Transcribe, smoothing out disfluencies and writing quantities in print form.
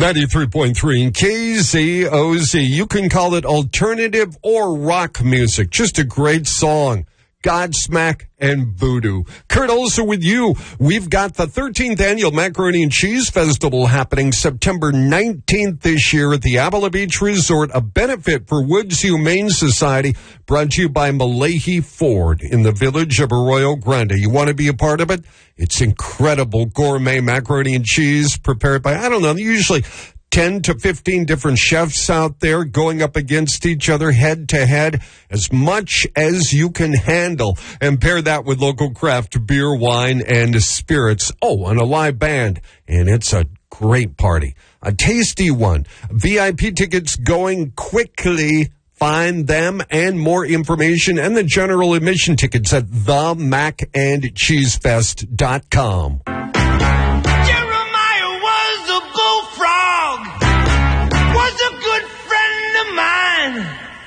93.3 KZOZ. You can call it alternative or rock music. Just a great song. Godsmack and Voodoo. Kurt, also with you, we've got the 13th Annual Macaroni and Cheese Festival happening September 19th this year at the Avila Beach Resort, a benefit for Woods Humane Society, brought to you by Malahi Ford in the village of Arroyo Grande. You want to be a part of it? It's incredible gourmet macaroni and cheese prepared by, usually 10 to 15 different chefs out there going up against each other head to head, as much as you can handle, and pair that with local craft beer, wine, and spirits. Oh, and a live band, and it's a great party. A tasty one. VIP tickets going quickly. Find them and more information and the general admission tickets at themacandcheesefest.com.